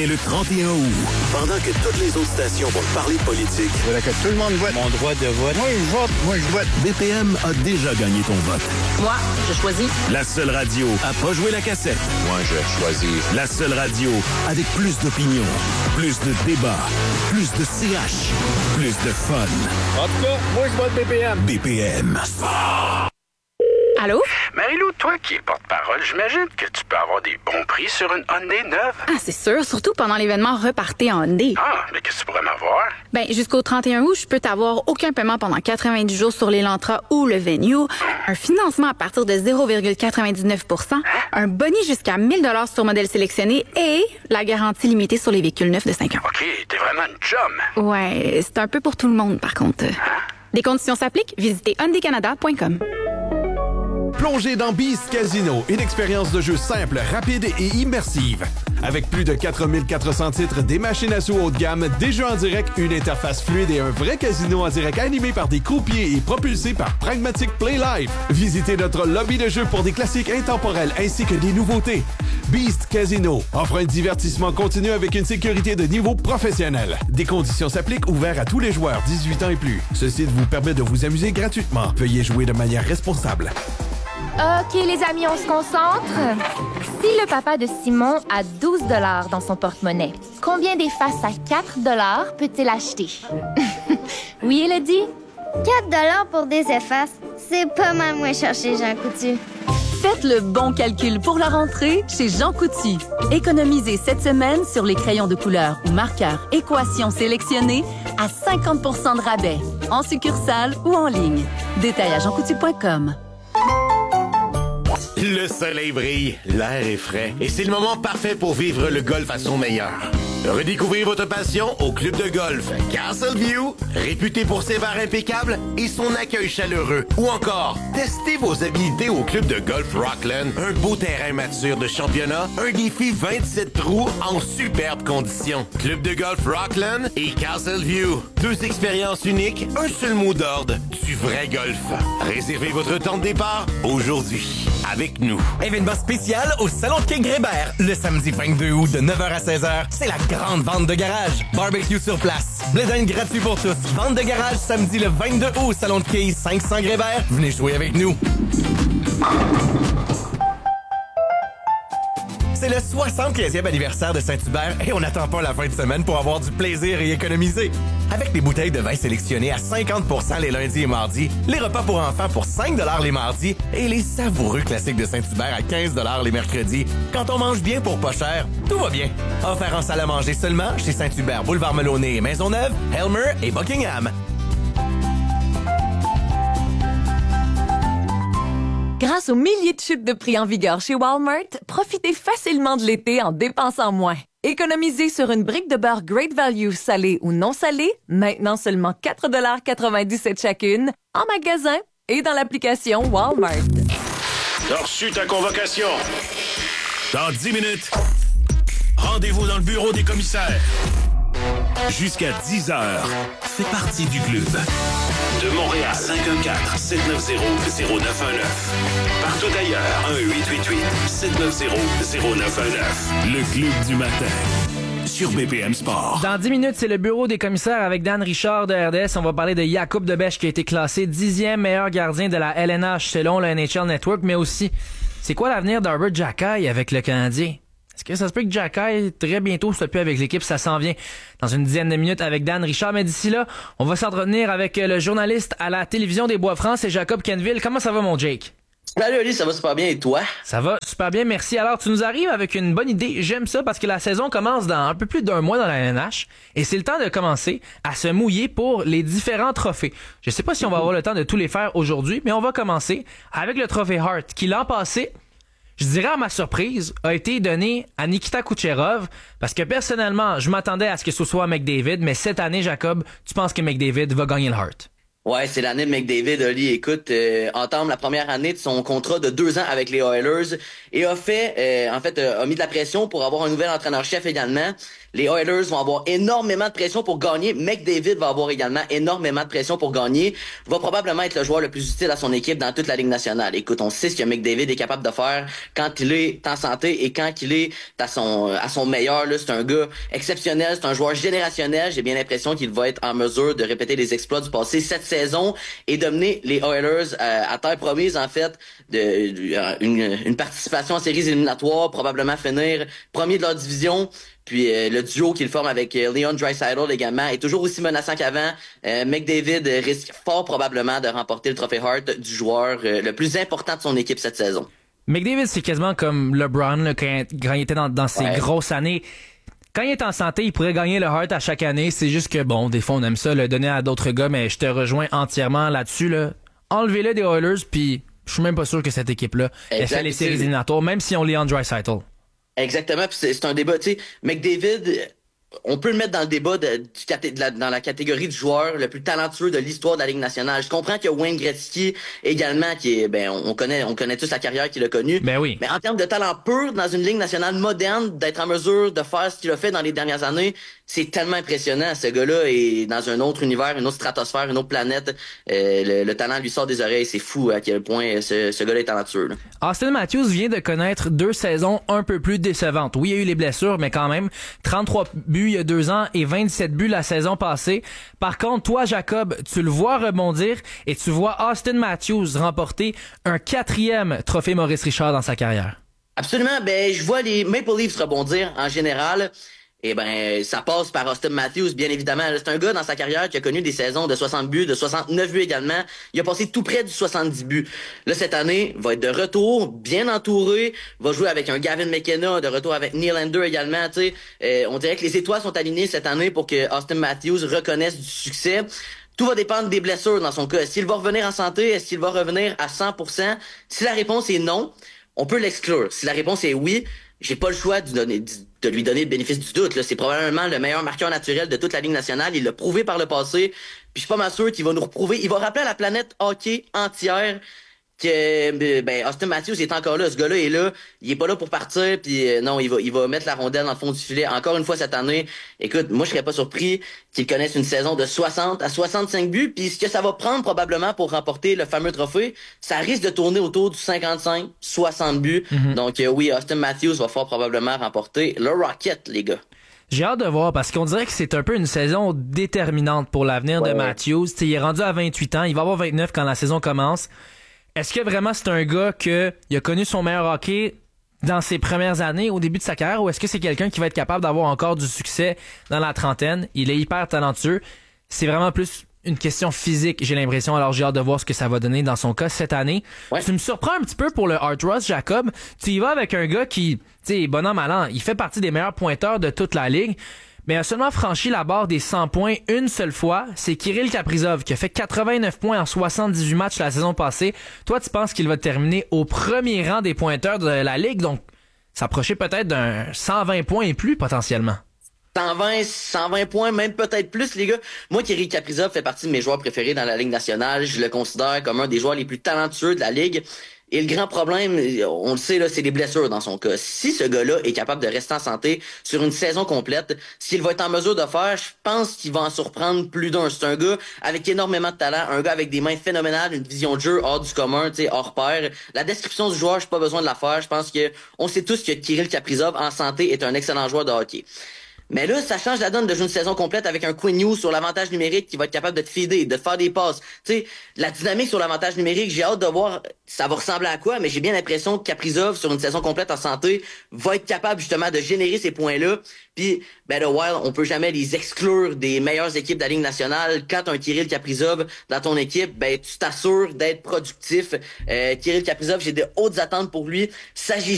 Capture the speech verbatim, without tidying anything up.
le trente et un août. Pendant que toutes les autres stations vont parler politique. Je voudrais que tout le monde vote. Mon droit de vote. Moi, je vote. Moi, je vote. B P M a déjà gagné ton vote. Moi, je choisis. La seule radio à pas jouer la cassette. Moi, je choisis. La seule radio avec plus d'opinion, plus de débats, plus de C H, plus de fun. En tout cas, moi, je vote B P M. B P M. Allô? Marie-Lou, toi qui es porte-parole, j'imagine que tu peux avoir des bons prix sur une Hyundai neuve. Ah, c'est sûr, surtout pendant l'événement Repartez en Hyundai. Ah, mais qu'est-ce que tu pourrais m'avoir? Ben, jusqu'au trente et un août, je peux t'avoir aucun paiement pendant quatre-vingt-dix jours sur l'Elantra ou le Venue, un financement à partir de zéro virgule quatre-vingt-dix-neuf pour cent, un boni jusqu'à mille dollars sur modèle sélectionné et la garantie limitée sur les véhicules neufs de cinq ans. OK, t'es vraiment une chum. Ouais, c'est un peu pour tout le monde, par contre. Les conditions s'appliquent, visitez hyundai canada point com. Plongez dans Beast Casino, une expérience de jeu simple, rapide et immersive. Avec plus de quatre mille quatre cents titres, des machines à sous haut de gamme, des jeux en direct, une interface fluide et un vrai casino en direct animé par des croupiers et propulsé par Pragmatic Play Live. Visitez notre lobby de jeu pour des classiques intemporels ainsi que des nouveautés. Beast Casino offre un divertissement continu avec une sécurité de niveau professionnel. Des conditions s'appliquent, ouverts à tous les joueurs dix-huit ans et plus. Ce site vous permet de vous amuser gratuitement. Veuillez jouer de manière responsable. OK, les amis, on se concentre. Si le papa de Simon a douze dollars dans son porte-monnaie, combien d'effaces à quatre dollars peut-il acheter? Oui, Elodie? quatre dollars pour des effaces, c'est pas mal moins cher chez Jean Coutu. Faites le bon calcul pour la rentrée chez Jean Coutu. Économisez cette semaine sur les crayons de couleur ou marqueurs équations sélectionnés à cinquante pour cent de rabais, en succursale ou en ligne. Détail à jean coutu point com. Le soleil brille, l'air est frais et c'est le moment parfait pour vivre le golf à son meilleur. Redécouvrez votre passion au club de golf Castleview, réputé pour ses bars impeccables et son accueil chaleureux. Ou encore, testez vos habilités au club de golf Rockland, un beau terrain mature de championnat, un défi vingt-sept trous en superbes conditions. Club de golf Rockland et Castleview, deux expériences uniques, un seul mot d'ordre, du vrai golf. Réservez votre temps de départ aujourd'hui avec nous. Événement spécial au Salon de King Rébert, le samedi vingt-deux août de neuf heures à seize heures. C'est la grande vente de garage. Barbecue sur place. Blédin gratuit pour tous. Vente de garage samedi le vingt-deux août au Salon de Quai cinq cents Grébert. Venez jouer avec nous. C'est le soixante-quinzième anniversaire de Saint-Hubert et on n'attend pas la fin de semaine pour avoir du plaisir et économiser. Avec des bouteilles de vin sélectionnées à cinquante pour cent les lundis et mardis, les repas pour enfants pour cinq dollars les mardis et les savoureux classiques de Saint-Hubert à quinze dollars les mercredis. Quand on mange bien pour pas cher, tout va bien. Offert en salle à manger seulement chez Saint-Hubert, Boulevard Melonnet, Maisonneuve, Helmer et Buckingham. Grâce aux milliers de chutes de prix en vigueur chez Walmart, profitez facilement de l'été en dépensant moins. Économisez sur une brique de beurre Great Value salée ou non salée, maintenant seulement quatre dollars quatre-vingt-dix-sept chacune, en magasin et dans l'application Walmart. T'as reçu ta convocation. Dans dix minutes, rendez-vous dans le bureau des commissaires. Jusqu'à dix heures, fais partie du club. De Montréal, cinq un quatre, sept neuf zéro, zéro neuf un neuf. Partout ailleurs, un huit huit huit, sept neuf zéro, zéro neuf un neuf. Le club du matin, sur B P M Sport. Dans dix minutes, c'est le bureau des commissaires avec Dan Richard de R D S. On va parler de Jakub Debèche qui a été classé dixième meilleur gardien de la L N H selon le N H L Network, mais aussi, c'est quoi l'avenir d'Arbor Xhekaj avec le Canadien? Est-ce que ça se peut que Xhekaj, très bientôt, soit plus avec l'équipe? Ça s'en vient dans une dizaine de minutes avec Dan Richard. Mais d'ici là, on va s'entretenir avec le journaliste à la télévision des Bois-Francs, c'est Jacob Kenville. Comment ça va, mon Jake? Salut, Oli, ça va super bien, et toi? Ça va super bien, merci. Alors, tu nous arrives avec une bonne idée. J'aime ça parce que la saison commence dans un peu plus d'un mois dans la N H et c'est le temps de commencer à se mouiller pour les différents trophées. Je sais pas si on va avoir le temps de tous les faire aujourd'hui, mais on va commencer avec le trophée Hart qui, l'an passé, je dirais à ma surprise, a été donné à Nikita Kucherov parce que personnellement, je m'attendais à ce que ce soit McDavid, mais cette année, Jacob, tu penses que McDavid va gagner le Hart? Ouais, c'est l'année de McDavid. Oli, écoute, euh, entame la première année de son contrat de deux ans avec les Oilers et a fait, euh, en fait, euh, a mis de la pression pour avoir un nouvel entraîneur-chef également. Les Oilers vont avoir énormément de pression pour gagner. McDavid va avoir également énormément de pression pour gagner. Va probablement être le joueur le plus utile à son équipe dans toute la Ligue nationale. Écoute, on sait ce que McDavid est capable de faire quand il est en santé et quand il est à son à son meilleur. Là, c'est un gars exceptionnel, c'est un joueur générationnel. J'ai bien l'impression qu'il va être en mesure de répéter les exploits du passé cette saison et de mener les Oilers euh, à terre promise, en fait, de, de une, une participation en séries éliminatoires, probablement finir premier de leur division. Puis euh, le duo qu'il forme avec euh, Leon Draisaitl également est toujours aussi menaçant qu'avant. Euh, McDavid risque fort probablement de remporter le trophée Hart du joueur euh, le plus important de son équipe cette saison. McDavid, c'est quasiment comme LeBron là, quand, quand il était dans, dans ses ouais. grosses années. Quand il est en santé, il pourrait gagner le Hart à chaque année. C'est juste que, bon, des fois, on aime ça, le donner à d'autres gars, mais je te rejoins entièrement là-dessus. Là. Enlevez-le des Oilers, puis je suis même pas sûr que cette équipe-là ait fait les séries éliminatoires, même si on Leon Draisaitl. Exactement, puis c'est, c'est un débat, tu sais, McDavid, on peut le mettre dans le débat de, du, de la, dans la catégorie du joueur le plus talentueux de l'histoire de la Ligue nationale. Je comprends qu'il y a Wayne Gretzky également, qui est, ben, on connaît, on connaît tous la carrière qu'il a connue. Ben oui. Mais en termes de talent pur, dans une Ligue nationale moderne, d'être en mesure de faire ce qu'il a fait dans les dernières années, c'est tellement impressionnant. Ce gars-là est dans un autre univers, une autre stratosphère, une autre planète. Euh, le, le talent lui sort des oreilles. C'est fou à quel point ce, ce gars-là est talentueux. Là. Austin Matthews vient de connaître deux saisons un peu plus décevantes. Oui, il y a eu les blessures, mais quand même, trente-trois buts il y a deux ans et vingt-sept buts la saison passée. Par contre, toi, Jacob, tu le vois rebondir et tu vois Austin Matthews remporter un quatrième trophée Maurice Richard dans sa carrière. Absolument. Ben, je vois les Maple Leafs rebondir en général. Eh ben, ça passe par Austin Matthews, bien évidemment. C'est un gars dans sa carrière qui a connu des saisons de soixante buts, de soixante-neuf buts également. Il a passé tout près du soixante-dix buts. Là, cette année, va être de retour, bien entouré. Va jouer avec un Gavin McKenna, de retour avec Nylander également. Tu sais, euh, on dirait que les étoiles sont alignées cette année pour que Austin Matthews reconnaisse du succès. Tout va dépendre des blessures dans son cas. Est-ce qu'il va revenir en santé? Est-ce qu'il va revenir à cent pour cent? Si la réponse est non, on peut l'exclure. Si la réponse est oui, j'ai pas le choix de, donner, de lui donner le bénéfice du doute. Là. C'est probablement le meilleur marqueur naturel de toute la Ligue nationale. Il l'a prouvé par le passé. Puis je suis pas mal sûr qu'il va nous reprouver. Il va rappeler à la planète hockey entière que ben Austin Matthews est encore là. Ce gars-là est là. Il est pas là pour partir. Puis euh, non, il va il va mettre la rondelle dans le fond du filet encore une fois cette année. Écoute, moi je serais pas surpris qu'il connaisse une saison de soixante à soixante-cinq buts. Puis ce que ça va prendre probablement pour remporter le fameux trophée, ça risque de tourner autour du cinquante-cinq soixante buts. Mm-hmm. Donc euh, oui, Austin Matthews va fort probablement remporter le Rocket, les gars. J'ai hâte de voir parce qu'on dirait que c'est un peu une saison déterminante pour l'avenir ouais, de Matthews. T'sais, il est rendu à vingt-huit ans, il va avoir vingt-neuf quand la saison commence. Est-ce que vraiment c'est un gars que il a connu son meilleur hockey dans ses premières années, au début de sa carrière, ou est-ce que c'est quelqu'un qui va être capable d'avoir encore du succès dans la trentaine? Il est hyper talentueux. C'est vraiment plus une question physique, j'ai l'impression. Alors j'ai hâte de voir ce que ça va donner dans son cas cette année. Ouais. Tu me surprends un petit peu pour le Hart Ross, Jacob. Tu y vas avec un gars qui, tu sais, bon an, mal an, il fait partie des meilleurs pointeurs de toute la ligue, mais a seulement franchi la barre des cent points une seule fois. C'est Kirill Kaprizov qui a fait quatre-vingt-neuf points en soixante-dix-huit matchs la saison passée. Toi, tu penses qu'il va terminer au premier rang des pointeurs de la ligue, donc s'approcher peut-être d'un cent vingt points et plus potentiellement. cent vingt, cent vingt points, même peut-être plus, les gars. Moi, Kirill Kaprizov fait partie de mes joueurs préférés dans la Ligue nationale. Je le considère comme un des joueurs les plus talentueux de la Ligue. Et le grand problème, on le sait, là, c'est les blessures dans son cas. Si ce gars-là est capable de rester en santé sur une saison complète, ce qu'il va être en mesure de faire, je pense qu'il va en surprendre plus d'un. C'est un gars avec énormément de talent, un gars avec des mains phénoménales, une vision de jeu hors du commun, tu sais, hors pair. La description du joueur, j'ai pas besoin de la faire. Je pense que on sait tous que Kirill Kaprizov, en santé, est un excellent joueur de hockey. Mais là, ça change la donne de jouer une saison complète avec un Quinn Hughes sur l'avantage numérique qui va être capable de te feeder, de te faire des passes. Tu sais, la dynamique sur l'avantage numérique, j'ai hâte de voir ça va ressembler à quoi, mais j'ai bien l'impression que Kaprizov, sur une saison complète en santé, va être capable justement de générer ces points-là. Puis, ben, le Wild, on peut jamais les exclure des meilleures équipes de la Ligue nationale. Quand tu as un Kirill Kaprizov dans ton équipe, ben, tu t'assures d'être productif. Euh, Kirill Kaprizov, j'ai de hautes attentes pour lui. S'agit